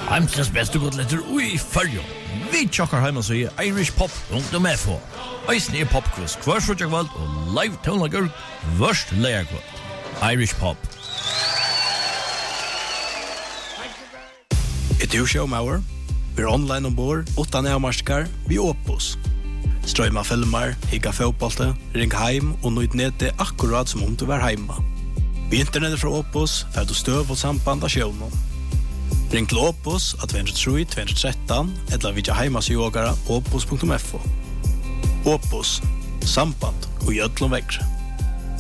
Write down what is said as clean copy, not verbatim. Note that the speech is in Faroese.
Heimsens beste godletter ui fyrjo. Vi tjokkar heima så i irishpop.fo. Eisne er popquiz, hver sutjakvald og live tónleikar vørst leierkvald. Irish Pop. Du showmauer, vi online ombord, utan avmarskar, vi Opus. Strøyma filmer, higga fotbollte, ring heim og nøyd nete akkurat som om du var heima. Vi internettet fra Opus, fer du støv og samband av sjøvnen. Ring til Opus at 203-213, eller vidja heimasjogara opus.fo. Opus, samband og gjødlom vekkre.